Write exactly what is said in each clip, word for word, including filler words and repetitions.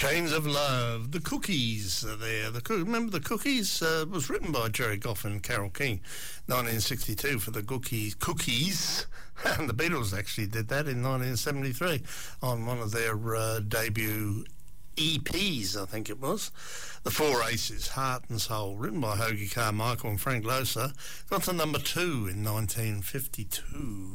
Chains of Love, the Cookies are there. The coo- Remember the Cookies? Uh, was written by Jerry Goff and Carole King, nineteen sixty-two for the Cookies. Cookies, and the Beatles actually did that in nineteen seventy-three on one of their uh, debut E Ps, I think it was. The Four Aces, Heart and Soul, written by Hoagy Carmichael and Frank Loesser, got to number two in nineteen fifty-two.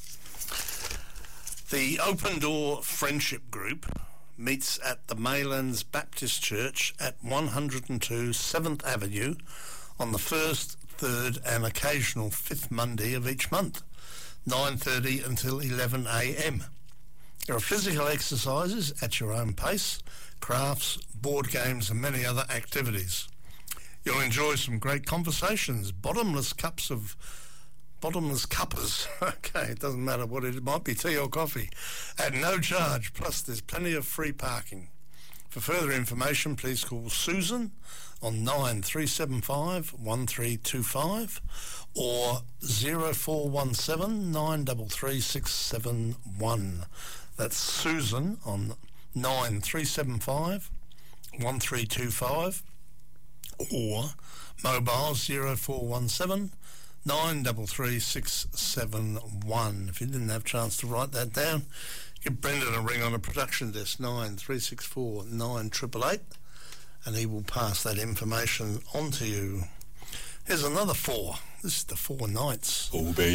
The Open Door Friendship Group meets at the Maylands Baptist Church at one oh two seventh Avenue on the first, third and occasional fifth Monday of each month, nine thirty until eleven a m. There are physical exercises at your own pace, crafts, board games and many other activities. You'll enjoy some great conversations, bottomless cups of bottomless cuppers, okay, it doesn't matter what it, it might be, tea or coffee, at no charge, plus there's plenty of free parking. For further information, please call Susan on nine three seven five one three two five or zero four one seven nine three three six seven one. That's Susan on nine three seven five one three two five or mobile zero four one seven nine three three six seven one. If you didn't have a chance to write that down, give Brendan a ring on a production desk, nine three six four nine eight eight eight, and he will pass that information on to you. Here's another four. This is the Four Nights. Oh, baby.